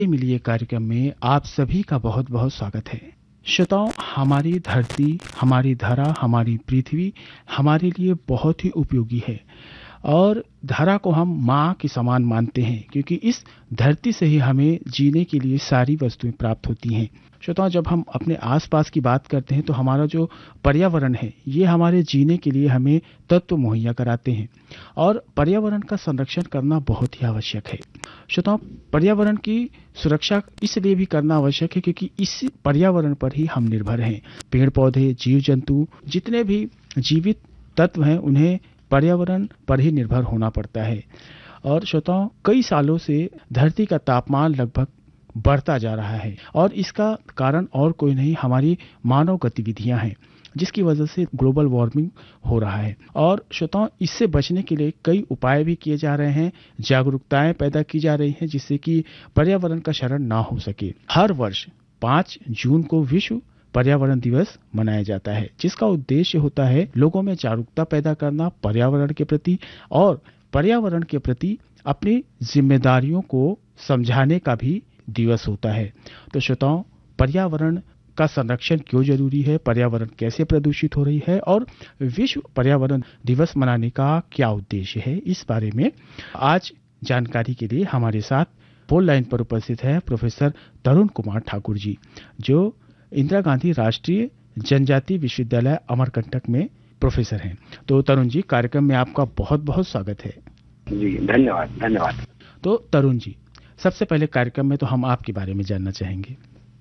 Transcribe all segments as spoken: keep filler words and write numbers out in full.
मिलिए कार्यक्रम में आप सभी का बहुत बहुत स्वागत है। श्रोताओं, हमारी धरती, हमारी धरा, हमारी पृथ्वी हमारे लिए बहुत ही उपयोगी है और धरा को हम माँ के समान मानते हैं क्योंकि इस धरती से ही हमें जीने के लिए सारी वस्तुएं प्राप्त होती हैं। श्रोताओं, जब हम अपने आसपास की बात करते हैं तो हमारा जो पर्यावरण है ये हमारे जीने के लिए हमें तत्व मुहैया कराते हैं और पर्यावरण का संरक्षण करना बहुत ही आवश्यक है। श्रोताओं, पर्यावरण की सुरक्षा इसलिए भी करना आवश्यक है क्योंकि इस पर्यावरण पर ही हम निर्भर हैं। पेड़ पौधे, जीव जंतु, जितने भी जीवित तत्व हैं उन्हें पर्यावरण पर ही निर्भर होना पड़ता है। और श्रोताओं, कई सालों से धरती का तापमान लगभग बढ़ता जा रहा है और इसका कारण और कोई नहीं, हमारी मानव गतिविधियां हैं जिसकी वजह से ग्लोबल वार्मिंग हो रहा है। और श्रोताओं, इससे बचने के लिए कई उपाय भी किए जा रहे हैं, जागरूकताएं पैदा की जा रही हैं जिससे कि पर्यावरण का क्षरण ना हो सके। हर वर्ष पाँच जून को विश्व पर्यावरण दिवस मनाया जाता है जिसका उद्देश्य होता है लोगों में जागरूकता पैदा करना पर्यावरण के प्रति और पर्यावरण के प्रति अपनी जिम्मेदारियों को समझाने का भी दिवस होता है। तो श्रोताओं, पर्यावरण का संरक्षण क्यों जरूरी है, पर्यावरण कैसे प्रदूषित हो रही है और विश्व पर्यावरण दिवस मनाने का क्या उद्देश्य है, इस बारे में आज जानकारी के लिए हमारे साथ फोन लाइन पर उपस्थित है प्रोफेसर तरुण कुमार ठाकुर जी, जो इंदिरा गांधी राष्ट्रीय जनजाति विश्वविद्यालय अमरकंटक में प्रोफेसर हैं। तो तरुण जी, कार्यक्रम में आपका बहुत बहुत स्वागत है। जी धन्यवाद धन्यवाद। तो तरुण जी, सबसे पहले कार्यक्रम में तो हम आपके बारे में जानना चाहेंगे।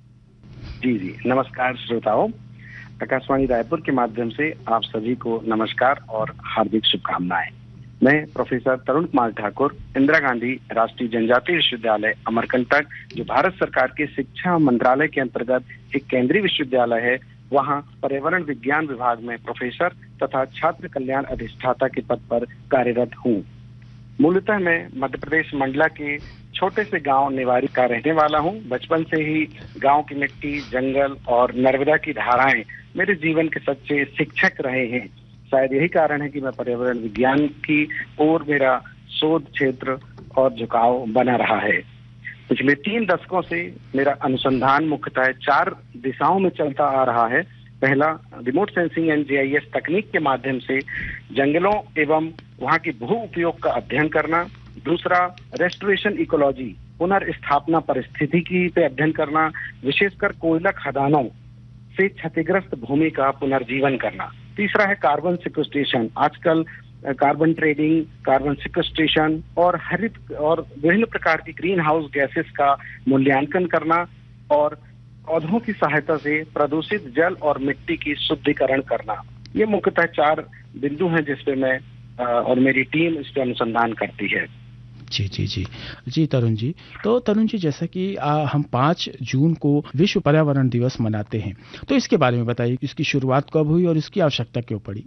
जी जी नमस्कार श्रोताओं, आकाशवाणी रायपुर के माध्यम से आप सभी को नमस्कार और हार्दिक शुभकामनाएं। मैं प्रोफेसर तरुण कुमार ठाकुर, इंदिरा गांधी राष्ट्रीय जनजाति विश्वविद्यालय अमरकंटक, जो भारत सरकार के शिक्षा मंत्रालय के अंतर्गत एक केंद्रीय विश्वविद्यालय है, वहां पर्यावरण विज्ञान विभाग में प्रोफेसर तथा छात्र कल्याण अधिष्ठाता के पद पर कार्यरत हूँ। मूलतः मैं मध्य प्रदेश मंडला के छोटे से गांव निवारी का रहने वाला हूं। बचपन से ही गांव की मिट्टी, जंगल और नर्मदा की धाराएं मेरे जीवन के सच्चे शिक्षक रहे हैं। शायद यही कारण है कि मैं पर्यावरण विज्ञान की ओर मेरा शोध क्षेत्र और झुकाव बना रहा है। पिछले तीन दशकों से मेरा अनुसंधान मुख्यतः चार दिशाओं में चलता आ रहा है। पहला, remote sensing and ji I S तकनीक के माध्यम से जंगलों एवं वहां की भू उपयोग का अध्ययन करना। दूसरा, रेस्टोरेशन इकोलॉजी, पुनर्स्थापना परिस्थितिकी पे अध्ययन करना, विशेषकर कोयला खदानों से क्षतिग्रस्त भूमि का पुनर्जीवन करना। तीसरा है कार्बन सिक्वेस्ट्रेशन, आजकल कार्बन ट्रेडिंग, कार्बन सिक्वेस्ट्रेशन और हरित और विभिन्न प्रकार की ग्रीन हाउस गैसेस का मूल्यांकन करना और पौधों की सहायता से प्रदूषित जल और मिट्टी की शुद्धिकरण करना। ये मुख्यतः चार बिंदु हैं जिस पे मैं और मेरी टीम इस पे अनुसंधान करती है। जी जी जी जी तरुण जी, तो तरुण जी, जैसा कि आ, हम पाँच जून को विश्व पर्यावरण दिवस मनाते हैं, तो इसके बारे में बताइए, इसकी शुरुआत कब हुई और इसकी आवश्यकता क्यों पड़ी?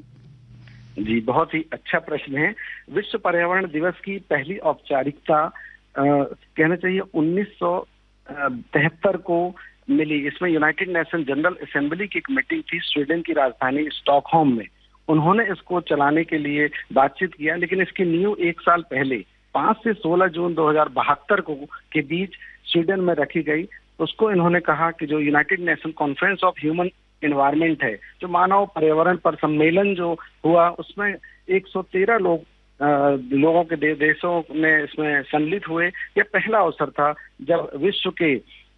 जी, बहुत ही अच्छा प्रश्न है। विश्व पर्यावरण दिवस की पहली औपचारिकता कहना चाहिए उन्नीस सौ तिहत्तर को मिली। इसमें यूनाइटेड नेशन जनरल असेंबली की एक मीटिंग थी स्वीडन की राजधानी स्टॉकहोम में। उन्होंने इसको चलाने के लिए बातचीत किया, लेकिन इसकी नींव एक साल पहले पाँच से सोलह जून दो हज़ार बहत्तर को के बीच स्वीडन में रखी गई। उसको इन्होंने कहा कि जो United nation conference of human environment है, जो मानव पर्यावरण पर सम्मेलन जो हुआ, उसमें एक सौ तेरह लोग आ, लोगों के दे, देशों में इसमें सम्मिलित हुए। यह पहला अवसर था जब विश्व के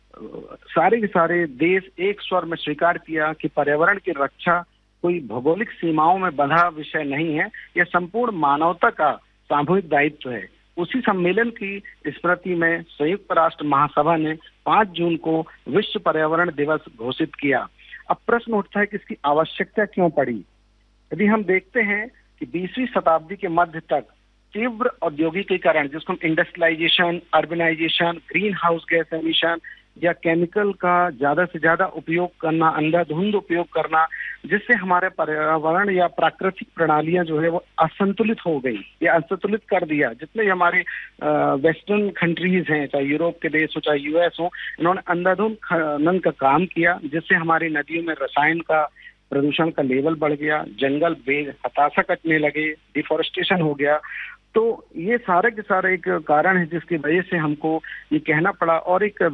सारे के सारे देश एक स्वर में स्वीकार किया कि पर्यावरण की रक्षा कोई भौगोलिक सीमाओं में बंधा विषय नहीं है, यह संपूर्ण मानवता का सामूहिक दायित्व है। उसी सम्मेलन की स्मृति में संयुक्त राष्ट्र महासभा ने पाँच जून को विश्व पर्यावरण दिवस घोषित किया। अब प्रश्न उठता है कि इसकी आवश्यकता क्यों पड़ी। यदि हम देखते हैं कि बीसवीं शताब्दी के मध्य तक तीव्र औद्योगिकीकरण, जिसको हम industrialisation, urbanisation, green house gas emission या केमिकल का ज्यादा से ज्यादा उपयोग करना, अंधाधुंध उपयोग करना, जिससे हमारे पर्यावरण या प्राकृतिक प्रणालियां जो है वो असंतुलित हो गई या असंतुलित कर दिया। जितने हमारे वेस्टर्न कंट्रीज हैं, चाहे यूरोप के देश हो चाहे यूएस हो, इन्होंने अंधाधुंध खनन का काम किया, जिससे हमारी नदियों में रसायन का प्रदूषण का लेवल बढ़ गया, जंगल बेहताशा कटने लगे, डिफोरेस्टेशन हो गया। तो ये सारे के सारे एक कारण है जिसकी वजह से हमको ये कहना पड़ा। और एक